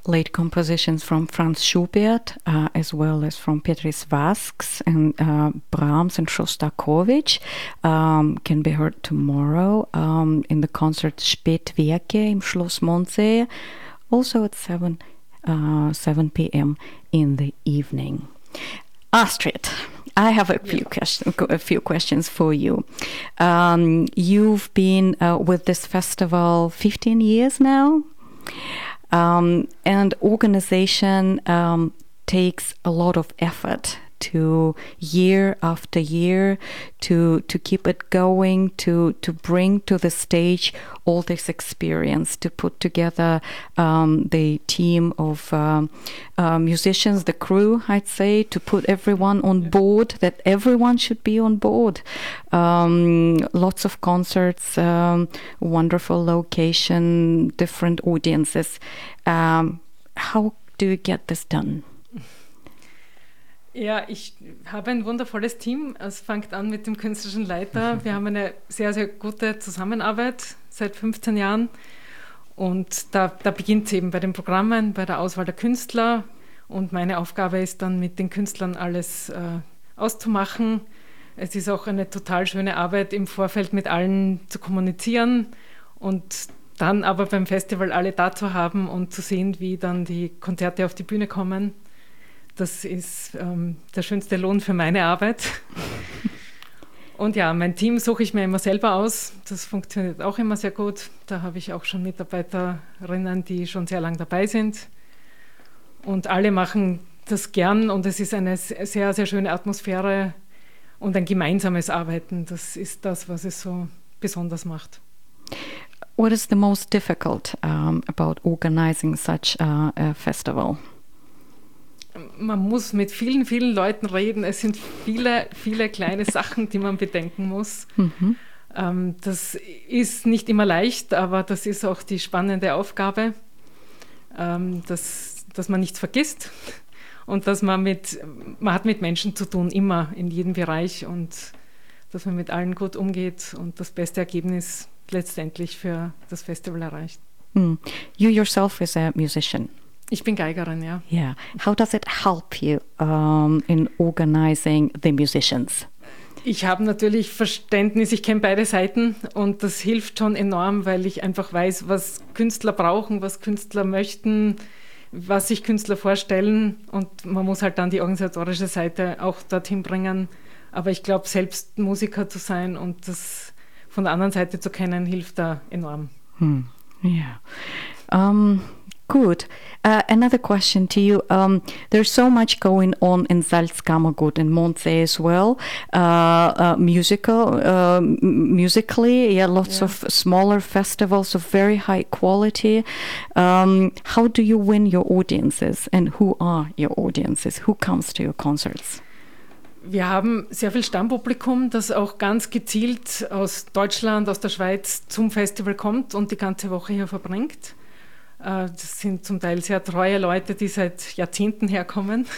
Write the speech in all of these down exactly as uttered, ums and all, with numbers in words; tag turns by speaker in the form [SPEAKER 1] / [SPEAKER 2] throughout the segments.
[SPEAKER 1] late compositions from Franz Schubert, uh, as well as from Petrus Vasks and uh, Brahms and Shostakovich, um, can be heard tomorrow um, in the concert Spätwerke im Schloss Mondsee, also at seven p.m. in the evening. Astrid, I have a few, yeah. question, a few questions for you. Um, you've been uh, with this festival fifteen years now, um, and organization um, takes a lot of effort to year after year to to keep it going, to to bring to the stage all this experience, to put together um, the team of um, uh, musicians, the crew, I'd say, to put everyone on board, that everyone should be on board. Um, lots of concerts, um, wonderful location, different audiences. Um, how do you get this done?
[SPEAKER 2] Ja, ich habe ein wundervolles Team. Es fängt an mit dem künstlerischen Leiter. Wir haben eine sehr, sehr gute Zusammenarbeit seit fünfzehn Jahren. Und da, da beginnt es eben bei den Programmen, bei der Auswahl der Künstler. Und meine Aufgabe ist dann, mit den Künstlern alles äh, auszumachen. Es ist auch eine total schöne Arbeit, im Vorfeld mit allen zu kommunizieren und dann aber beim Festival alle da zu haben und zu sehen, wie dann die Konzerte auf die Bühne kommen. Das ist ähm, der schönste Lohn für meine Arbeit. Und ja, mein Team suche ich mir immer selber aus. Das funktioniert auch immer sehr gut. Da habe ich auch schon Mitarbeiterinnen, die schon sehr lange dabei sind. Und alle machen das gern und es ist eine sehr, sehr schöne Atmosphäre und ein gemeinsames Arbeiten. Das ist das, was es so besonders macht.
[SPEAKER 1] What is the most difficult um, about organizing such uh, a festival?
[SPEAKER 2] Man muss mit vielen, vielen Leuten reden. Es sind viele, viele kleine Sachen, die man bedenken muss. Mhm. Ähm, das ist nicht immer leicht, aber das ist auch die spannende Aufgabe, ähm, dass, dass man nichts vergisst und dass man mit, man hat mit Menschen zu tun, immer in jedem Bereich und dass man mit allen gut umgeht und das beste Ergebnis letztendlich für das Festival erreicht.
[SPEAKER 1] Mm. You yourself is a musician.
[SPEAKER 2] Ich bin Geigerin, ja.
[SPEAKER 1] Yeah. How does it help you um, in organizing the musicians?
[SPEAKER 2] Ich habe natürlich Verständnis, ich kenne beide Seiten und das hilft schon enorm, weil ich einfach weiß, was Künstler brauchen, was Künstler möchten, was sich Künstler vorstellen und man muss halt dann die organisatorische Seite auch dorthin bringen. Aber ich glaube, selbst Musiker zu sein und das von der anderen Seite zu kennen, hilft da enorm.
[SPEAKER 1] Hmm. Yeah. Um, Good. Uh, another question to you. Um, there's so much going on in Salzkammergut and Mondsee as well. Uh, uh, musical, uh, musically, yeah, lots yeah. of smaller festivals of very high quality. Um, how do you win your audiences and who are your audiences? Who comes to your concerts?
[SPEAKER 2] Wir haben sehr viel Stammpublikum, das auch ganz gezielt aus Deutschland, aus der Schweiz zum Festival kommt und die ganze Woche hier verbringt. Das sind zum Teil sehr treue Leute, die seit Jahrzehnten herkommen.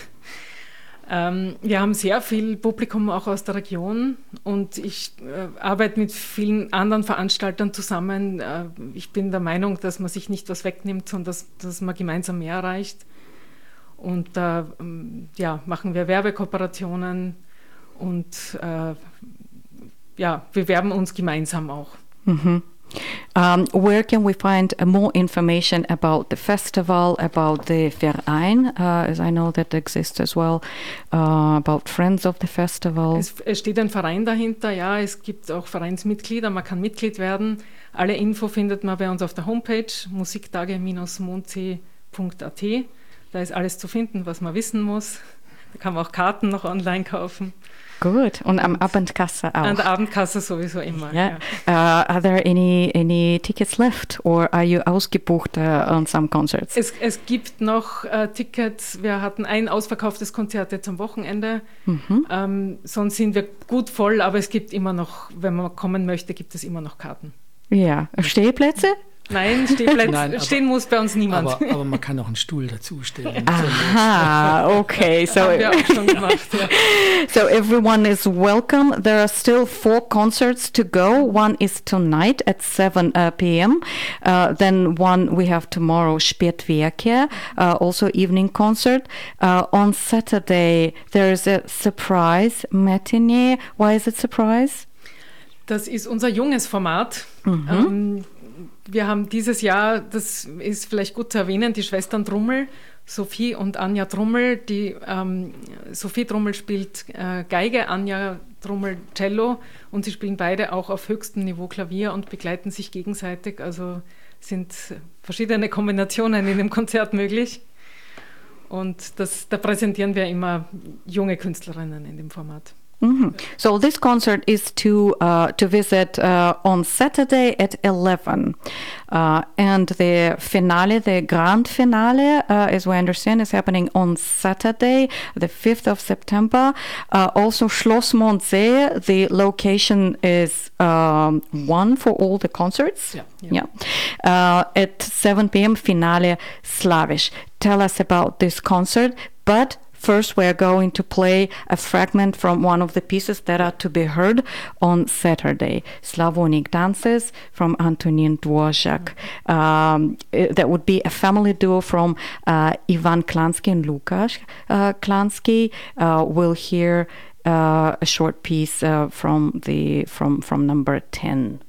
[SPEAKER 2] Wir haben sehr viel Publikum auch aus der Region und ich arbeite mit vielen anderen Veranstaltern zusammen. Ich bin der Meinung, dass man sich nicht was wegnimmt, sondern dass, dass man gemeinsam mehr erreicht. Und da ja, machen wir Werbekooperationen und äh, ja, bewerben uns gemeinsam auch.
[SPEAKER 1] Mhm. Um, where can we find uh, more information about the festival, about the Verein, uh, as I know that exists as well, uh, about Friends of the Festival?
[SPEAKER 2] Es, es steht ein Verein dahinter, ja, es gibt auch Vereinsmitglieder, man kann Mitglied werden. Alle Info findet man bei uns auf der Homepage musiktage Bindestrich mondsee Punkt a t. Da ist alles zu finden, was man wissen muss. Da kann man auch Karten noch online kaufen.
[SPEAKER 1] Gut. Und am Abendkasse auch?
[SPEAKER 2] An der Abendkasse sowieso immer.
[SPEAKER 1] Yeah. Ja. Uh, are there any, any tickets left or are you ausgebucht uh, on some concerts?
[SPEAKER 2] Es, es gibt noch uh, Tickets. Wir hatten ein ausverkauftes Konzert jetzt am Wochenende. Mhm. Um, sonst sind wir gut voll, aber es gibt immer noch, wenn man kommen möchte, gibt es immer noch Karten.
[SPEAKER 1] Ja. Stehplätze?
[SPEAKER 2] Nein, Stehplätze,
[SPEAKER 3] Nein, aber,
[SPEAKER 2] stehen muss bei uns niemand.
[SPEAKER 3] Aber, aber man kann auch einen Stuhl dazustellen.
[SPEAKER 1] Aha, okay. So,
[SPEAKER 2] haben wir auch schon gemacht, ja.
[SPEAKER 1] So everyone is welcome. There are still four concerts to go. One is tonight at seven p.m. Uh, then one we have tomorrow, Spätwerke, uh, also evening concert. Uh, on Saturday there is a surprise matinee. Why is it surprise?
[SPEAKER 2] Das ist unser junges Format.
[SPEAKER 1] Mhm.
[SPEAKER 2] Ähm, wir haben dieses Jahr, das ist vielleicht gut zu erwähnen, die Schwestern Drummel, Sophie und Anja Drummel. Die ähm, Sophie Drummel spielt äh, Geige, Anja Drummel Cello und sie spielen beide auch auf höchstem Niveau Klavier und begleiten sich gegenseitig. Also sind verschiedene Kombinationen in dem Konzert möglich. Und das, da präsentieren wir immer junge Künstlerinnen in dem Format.
[SPEAKER 1] Mm-hmm. So this concert is to uh, to visit uh, on Saturday at eleven, uh, and the finale, the grand finale, uh, as we understand, is happening on Saturday, the fifth of September. Uh, also, Schloss Mondsee, the location is um, one for all the concerts.
[SPEAKER 3] Yeah,
[SPEAKER 1] yeah. yeah. Uh, at seven p.m. finale Slavish. Tell us about this concert, but first, we are going to play a fragment from one of the pieces that are to be heard on Saturday. Slavonic Dances from Antonin Dvorak. Um, that would be a family duo from uh, Ivan Klansky and Lukasz uh, Klansky. Uh, we'll hear uh, a short piece uh, from the from from number ten.